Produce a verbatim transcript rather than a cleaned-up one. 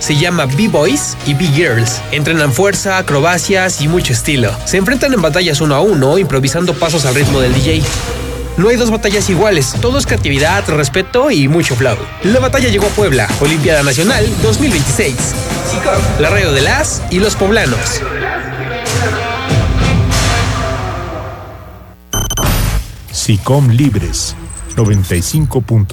Se llama B-Boys y B-Girls. Entrenan fuerza, acrobacias y mucho estilo. Se enfrentan en batallas uno a uno, improvisando pasos al ritmo del D J. No hay dos batallas iguales, todo es creatividad, respeto y mucho flow. La batalla llegó a Puebla, Olimpiada Nacional dos mil veintiséis. La Rayo de las y los poblanos. SICOM Libres noventa y cinco punto